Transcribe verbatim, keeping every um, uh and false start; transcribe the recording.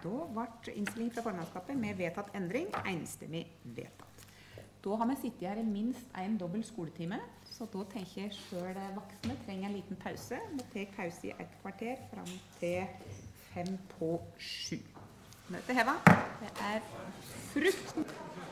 Da ble innstillingen fra formannskapet med vedtatt endring enstemmig vedtatt. Da har vi sittet her i minst en dobbelt skoletime, så da tenker jeg selv voksne trenger en liten pause. Vi tar pause i et kvarter frem til fem på sju. Møtet hevet. Det er frukt.